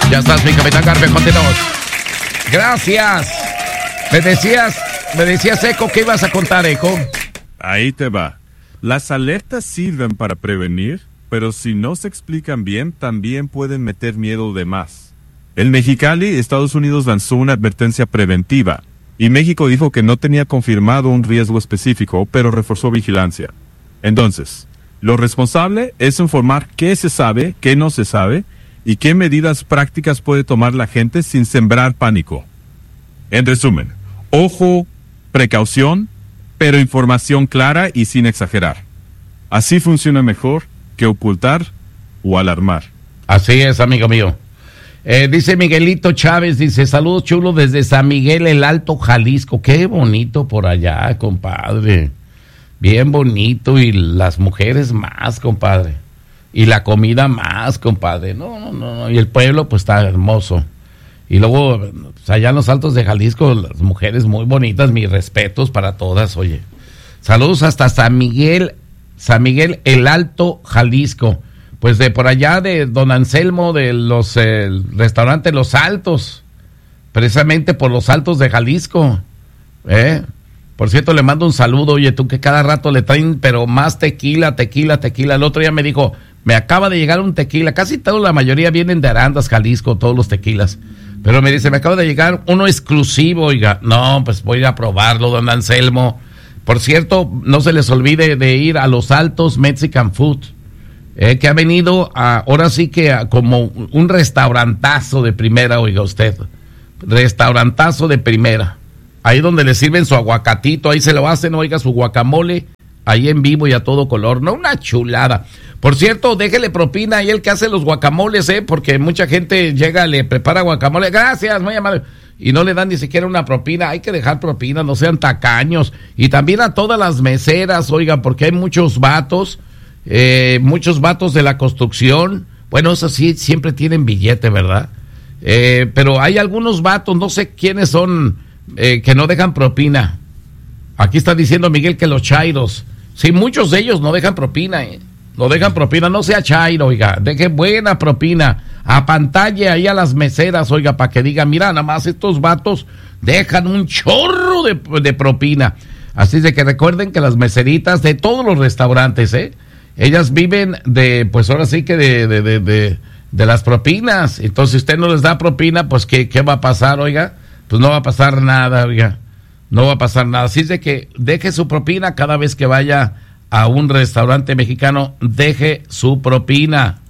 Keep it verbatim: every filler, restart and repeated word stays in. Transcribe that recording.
Ya estás, mi capitán Garfio, continuamos. Gracias. Me decías, me decías, Eco, ¿qué ibas a contar, Eco? Ahí te va. Las alertas sirven para prevenir, pero si no se explican bien, también pueden meter miedo de más. En Mexicali, Estados Unidos lanzó una advertencia preventiva, y México dijo que no tenía confirmado un riesgo específico, pero reforzó vigilancia. Entonces, lo responsable es informar qué se sabe, qué no se sabe, y qué medidas prácticas puede tomar la gente sin sembrar pánico. En resumen, ojo, precaución, pero información clara y sin exagerar. Así funciona mejor que ocultar o alarmar. Así es, amigo mío. Eh, dice Miguelito Chávez, dice, saludos chulos desde San Miguel el Alto, Jalisco. Qué bonito por allá, compadre. Bien bonito, y las mujeres más, compadre. Y la comida más, compadre. No, no, no, no. Y el pueblo pues está hermoso. Y luego, pues, allá en los Altos de Jalisco, las mujeres muy bonitas, mis respetos para todas, oye. Saludos hasta San Miguel, San Miguel el Alto, Jalisco. Pues de por allá de Don Anselmo, de los eh, restaurantes Los Altos, precisamente por los Altos de Jalisco. ¿Eh? Por cierto, le mando un saludo, oye, tú que cada rato le traen, pero más tequila, tequila, tequila. El otro día me dijo, me acaba de llegar un tequila, casi toda la mayoría vienen de Arandas, Jalisco, todos los tequilas. Pero me dice, me acaba de llegar uno exclusivo, oiga. No, pues voy a probarlo, don Anselmo. Por cierto, no se les olvide de ir a Los Altos Mexican Food, eh, que ha venido a, ahora sí que a, como un restaurantazo de primera, oiga usted. Restaurantazo de primera. Ahí donde le sirven su aguacatito, ahí se lo hacen, oiga, su guacamole, ahí en vivo y a todo color. No, una chulada. Por cierto, déjele propina ahí el que hace los guacamoles, ¿eh? Porque mucha gente llega, le prepara guacamole. Gracias, muy amable. Y no le dan ni siquiera una propina. Hay que dejar propina, no sean tacaños. Y también a todas las meseras, oiga, porque hay muchos vatos, eh, muchos vatos de la construcción. Bueno, eso sí, siempre tienen billete, ¿verdad? Eh, pero hay algunos vatos, no sé quiénes son, eh, que no dejan propina. Aquí está diciendo Miguel que los chairos. Sí, muchos de ellos no dejan propina, ¿eh? No dejan propina, no sea chairo, oiga, deje buena propina, a pantalla ahí a las meseras, oiga, para que digan, mira, nada más estos vatos dejan un chorro de, de propina. Así de que recuerden que las meseritas de todos los restaurantes, eh, ellas viven de, pues ahora sí que de, de, de, de, de las propinas. Entonces, si usted no les da propina, pues ¿qué, qué va a pasar, oiga? Pues no va a pasar nada, oiga, no va a pasar nada. Así de que deje su propina cada vez que vaya a un restaurante mexicano, deje su propina.